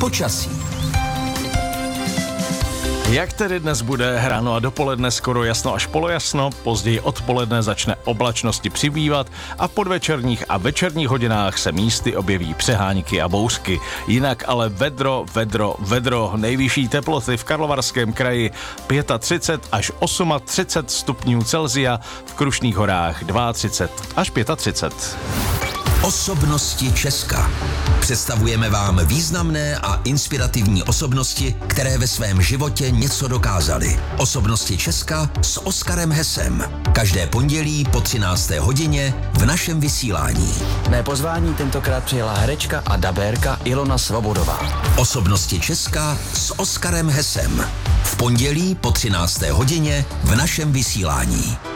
Počasí. Jak tedy dnes bude? Ráno a dopoledne skoro jasno až polojasno, později odpoledne začne oblačnosti přibývat a v podvečerních a večerních hodinách se místy objeví přehánky a bouřky. Jinak ale vedro. Nejvyšší teploty v Karlovarském kraji 35 až 38 stupňů Celsia, v Krušných horách 32 až 35. Osobnosti Česka. Představujeme vám významné a inspirativní osobnosti, které ve svém životě něco dokázaly. Osobnosti Česka s Oskarem Hesem. Každé pondělí po 13. hodině v našem vysílání. Mé pozvání tentokrát přijela herečka a dabérka Ilona Svobodová. Osobnosti Česka s Oskarem Hesem. V pondělí po 13. hodině v našem vysílání.